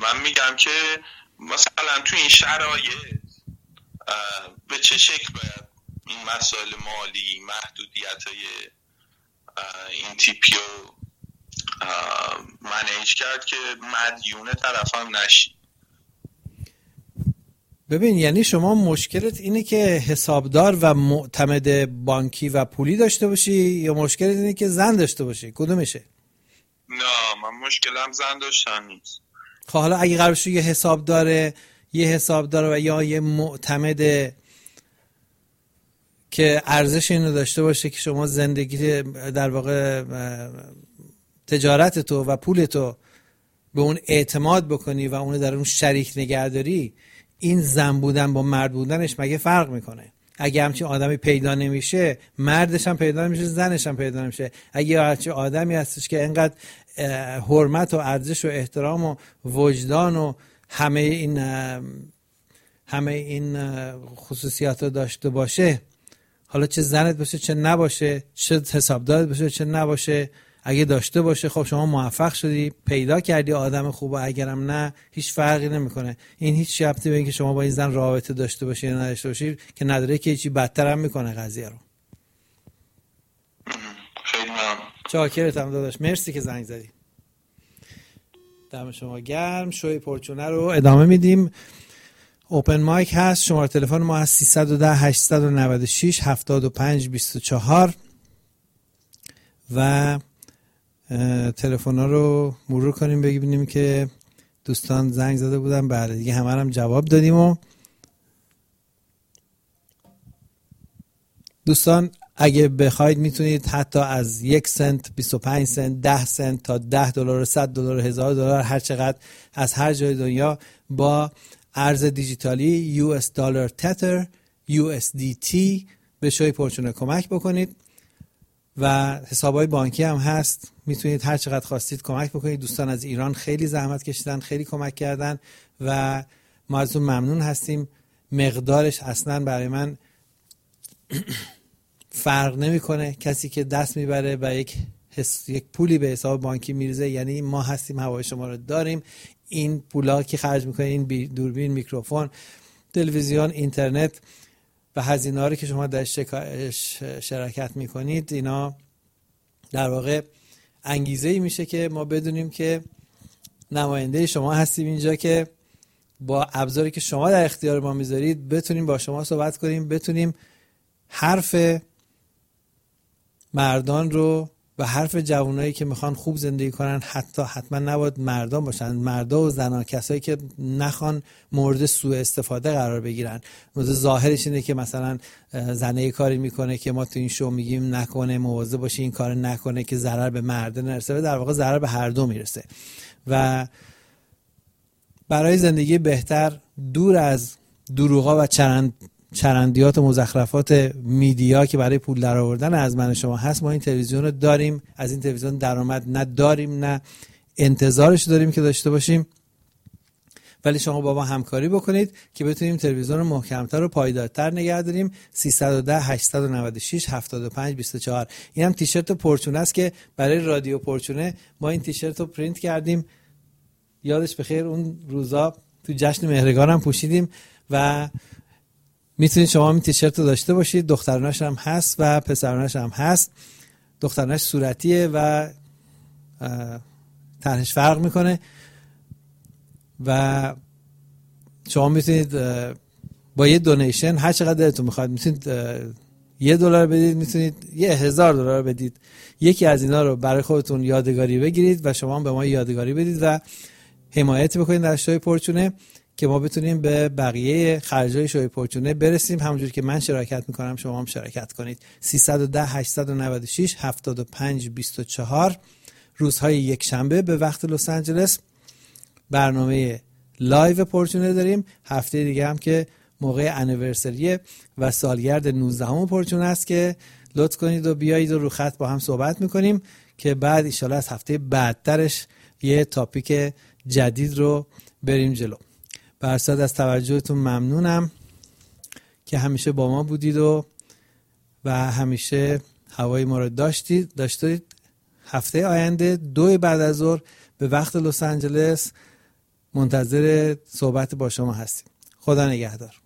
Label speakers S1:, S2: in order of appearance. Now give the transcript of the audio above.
S1: من میگم که مثلا تو این شرایط به چه شکل باید این مسائل مالی، محدودیت‌های این تیپی رو منیج کرد که مدیون طرف هم نشی.
S2: ببین یعنی شما مشکلت اینه که حسابدار و معتمد بانکی و پولی داشته باشی یا مشکلت اینه که زن داشته باشی؟ کدومشه؟
S1: نه من مشکلم زن داشتن نیست.
S2: خب حالا اگه قرار باشه یه حسابدار و یا یه معتمد که ارزش اینو داشته باشه که شما زندگی در واقع تجارت تو و پول تو به اون اعتماد بکنی و اون در اون شریک نگه داری، این زن بودن با مرد بودنش مگه فرق میکنه؟ اگه همچین آدمی پیدا نمیشه، مردش هم پیدا نمیشه، زنش هم پیدا نمیشه. اگه همچین آدمی هستش که انقدر حرمت و ارزش و احترام و وجدان و همه این خصوصیات رو داشته باشه، حالا چه زنت باشه چه نباشه، چه حسابدارت باشه چه نباشه، اگه داشته باشه خب شما موفق شدی، پیدا کردی آدم خوبه، اگرم نه هیچ فرقی نمیکنه. این هیچ ربطی به اینکه شما با این زن رابطه داشته باشی یا نداشته باشی که نداره، که هیچی بدتر هم میکنه قضیه رو.
S1: خیلی ممنون.
S2: چاکرتم داداش، مرسی که زنگ زدی. دم شما گرم. شوی پرچونه رو ادامه میدیم. اوپن مایک هست. شماره تلفن ما هست 310 896 75 24 و تلفن‌ها رو مرور کنیم ببینیم که دوستان زنگ زده بودن. بله دیگه همه هم جواب دادیم. و دوستان اگه بخواید میتونید حتی از 1 سنت، 25 سنت، 10 سنت تا $10، $100، $1000، هر چقدر از هر جای دنیا با ارز دیجیتالی US دلار تتر USDT به شوی پرچونه کمک بکنید و حسابای بانکی هم هست، میتونید هر چقدر خواستید کمک بکنید. دوستان از ایران خیلی زحمت کشیدن، خیلی کمک کردن و ما از اون ممنون هستیم. مقدارش اصلا برای من فرق نمیکنه. کسی که دست میبره و یک پولی به حساب بانکی میریزه، یعنی ما هستیم، هوای شما رو داریم. این پولا که خرج میکنه، این دوربین، میکروفون، تلویزیون، اینترنت و هزینه‌ها رو که شما در شرکت میکنید، اینا در واقع انگیزه‌ای میشه که ما بدونیم که نماینده شما هستیم اینجا، که با ابزاری که شما در اختیار ما میذارید بتونیم با شما صحبت کنیم، بتونیم حرف مردان رو و حرف جوانایی که میخوان خوب زندگی کنن، حتما نباید مردان باشن، مردا و زنا، کسایی که نخوان مورد سوء استفاده قرار بگیرن. مورد ظاهرش اینه که مثلا زنه کاری میکنه که ما تو این شو میگیم نکنه، مواظب باشی این کار نکنه که ضرر به مرد نرسه، در واقع ضرر به هر دو میرسه. و برای زندگی بهتر، دور از دروغا و چرندیات و مزخرفات میدیا که برای پول در آوردن از من شما هست، ما این تلویزیون رو داریم. از این تلویزیون درآمد نداریم، نه انتظارش داریم که داشته باشیم، ولی شما با ما همکاری بکنید که بتونیم تلویزیون رو محکمتر و پایدارتر نگه داریم. 310 896 75 24. این هم تیشرت پرچونه است که برای رادیو پرچونه ما این تیشرت رو پرینت کردیم، یادش بخیر اون روزا تو جشن مهرگان هم پوشیدیم و میتونید شما این تیشرت رو داشته باشید. دخترانش هم هست و پسرانش هم هست. دخترانش صورتیه و طرحش فرق میکنه و شما میتونید با یه دونیشن هر چقدر دلتون میخواد، میتونید $1 بدید، میتونید $1000 بدید. یکی از اینا رو برای خودتون یادگاری بگیرید و شما هم به ما یادگاری بدید و حمایت بکنید در شوی پرچونه که ما بتونیم به بقیه خرجای شوی پرچونه برسیم. همونجوری که من شرکت میکنم شما هم شرکت کنید. 310 896 75 24 روزهای یک شنبه به وقت لس آنجلس برنامه لایو پرچونه داریم. هفته دیگه هم که موقع انیورسری و سالگرد 19 پرچونه است که لطف کنید و بیایید و رو خط با هم صحبت میکنیم که بعد انشالله از هفته بعدترش یه تاپیک جدید رو بریم جلو. برصد از توجهتون ممنونم که همیشه با ما بودید و همیشه هوای ما رو داشتید. هفته آینده 2 بعد از ظهر به وقت لس آنجلس منتظر صحبت با شما هستیم. خدا نگهدار.